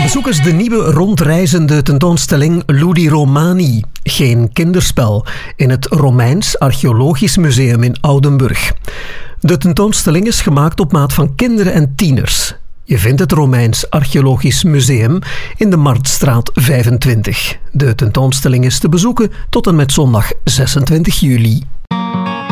Bezoek eens de nieuwe rondreizende tentoonstelling Ludi Romani, geen kinderspel, in het Romeins Archeologisch Museum in Oudenburg. De tentoonstelling is gemaakt op maat van kinderen en tieners. Je vindt het Romeins Archeologisch Museum in de Marktstraat 25. De tentoonstelling is te bezoeken tot en met zondag 26 juli.